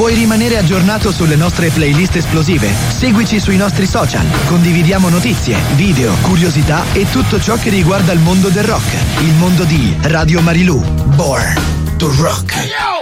Vuoi rimanere aggiornato sulle nostre playlist esplosive? Seguici sui nostri social. Condividiamo notizie, video, curiosità e tutto ciò che riguarda il mondo del rock. Il mondo di Radio Marilù. Born to Rock.